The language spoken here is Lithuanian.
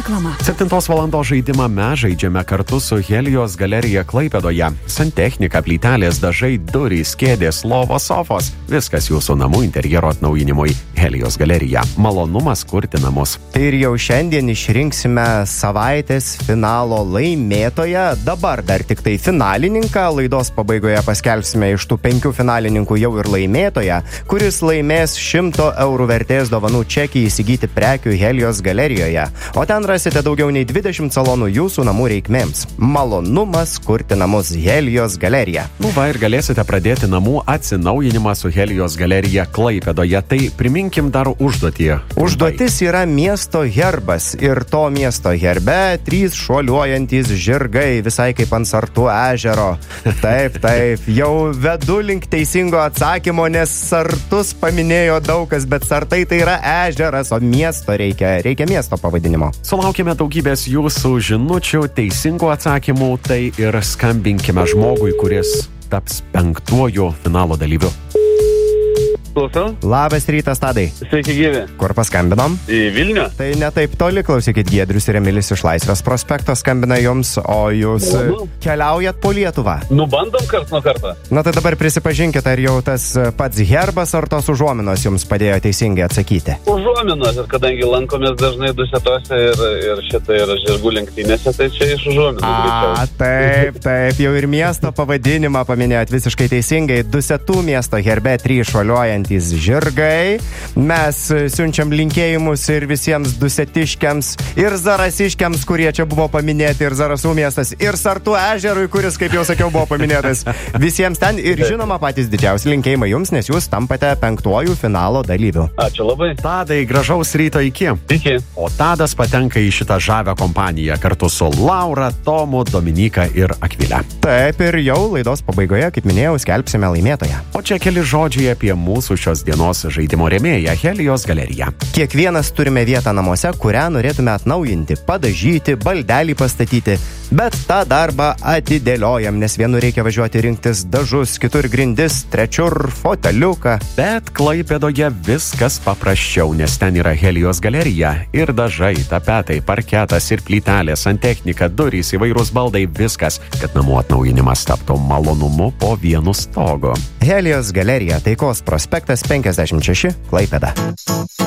reklama. 7 valandos žaidimą mes žaidžiame kartu su Helios galerija Klaipėdoje. Santechnika, plytelės, dažai, durys, kėdės, lovos, sofos. Viskas jūsų namų interjero atnaujinimui. Helios galerija. Malonumas kurti namus. Ir jau šiandien išrinksime savaitės finalo laimėtoją. Dabar dar tik tai finalininką. Laidos pabaigoje paskelbsime iš tų 5 finalininkų jau ir laimėtoją, kuris laimės 100 eurų vertės dovanų čekį įsigyti prekių Helios galerijoje. O ten rasite daugiau nei 20 salonų jūsų namų reikmėms. Malonumas kurti namus. Helios galerija. Va ir galėsite pradėti namų atsinaujinimą su Helios galerija Klaipėdoje. Tai priminkim dar užduotį. Užduotis yra miesto herbas. Ir to miesto herbe 3 šuoliuojantys žirgai, visai kaip ant Sartų ežero. Taip, jau vedu link teisingo atsakymo, nes Sartus paminėjo daug kas, bet Sartai tai yra ežeras, o miesto reikia miesto pavadinimo. Sulaukime daugybės jūsų žinučių, teisingų atsakymų, tai ir skambinkime žmogui, kuris taps 5 finalo dalyviu. Klausau. Labas rytas, Tadai. Sveiki gyvi. Kur paskambinom? Į Vilnių. Tai ne taip toli, klausykit, Giedrius ir Emilis iš Laisvės prospekto skambina jums, o jūs keliaujat po Lietuvą. Bandom karts nuo karto. Na tai dabar prisipažinkit, ar jau tas pats herbas ar tos užuominos jums padėjo teisingai atsakyti? Užuominos, ir kadangi lankomės dažnai Dusetose ir šitai yra žirgų lenktynėse, tai čia iš užuominos. Taip, jau ir miesto pavadinimą paminėjot visiškai teisingai. Dusetų miesto herbe 3 šuoliuojantys žirgai. Mes siunčiam linkėjimus ir visiems dusetiškiams, ir zarasiškiams, kurie čia buvo paminėti, ir Zarasų miestas, ir Sartų ežerui, kuris, kaip jau sakiau, buvo paminėtas. Visiems ten ir žinoma patys didžiausi linkėjimai jums, nes jūs tampate 5 finalo dalyvių. Ačiū labai. Tadai, gražaus ryto iki. Iki. O Tadas patenka į šitą žavę kompaniją kartu su Laura, Tomu, Dominika ir Akvilė. Taip, ir jau laidos pabaigoje, kaip minėjau, skelbsime laimėtoją. O čia keli žodžiai apie mūsų šios dienos žaidimo rėmėją Helios galeriją. Kiekvienas turime vietą namuose, kurią norėtume atnaujinti, padažyti, baldelį pastatyti, bet tą darbą atidėliojam, nes vienur reikia važiuoti rinktis dažus, kitur grindis, trečiur foteliuką. Bet Klaipėdoje viskas paprasčiau, nes ten yra Helios galerija ir dažai, tapetai, parketas ir plytelės, santechnika, durys, įvairūs baldai, viskas, kad namų atnaujinimas taptų malonumu po vienu stogu. Helios galerija, Taikos prospektas 56, Klaipėda.